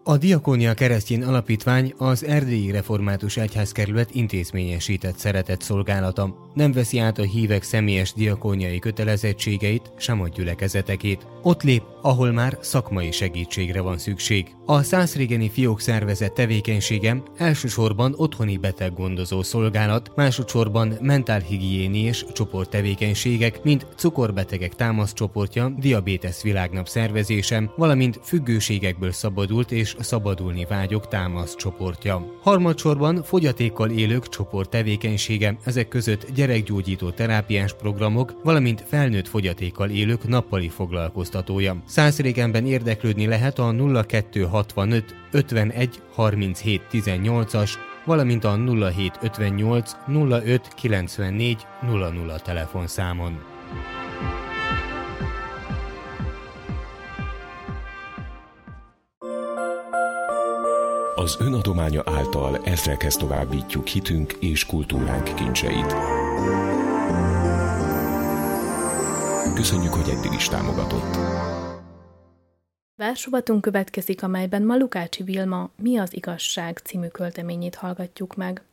A Diakónia Keresztény Alapítvány az Erdélyi Református Egyházkerület intézményesített szeretetszolgálata. Nem veszi át a hívek személyes diakóniai kötelezettségeit, sem a gyülekezetekét. Ott lép, ahol már szakmai segítségre van szükség. A Szászrégeni Fiók Szervezet tevékenysége elsősorban otthoni beteggondozó szolgálat, másodszorban mentálhigiéniés csoporttevékenységek, mint cukorbetegek támaszcsoportja, diabétesz világnap szervezése, valamint függőségekből szabadult és szabadulni vágyók támaszcsoportja. Harmadsorban fogyatékkal élők csoporttevékenysége, ezek között gyerekgyógyító terápiás programok, valamint felnőtt fogyatékkal élők nappali foglalkoztatója. Szászrégenben érdeklődni lehet a 0265 51 37 18-as, valamint a 0758 05 94 00 telefonszámon. Az önadománya által ezrekhez továbbítjuk hitünk és kultúránk kincseit. Köszönjük, hogy eddig is támogatott. Versrovatunk következik, amelyben ma Lukácsi Vilma Mi az igazság című költeményét hallgatjuk meg.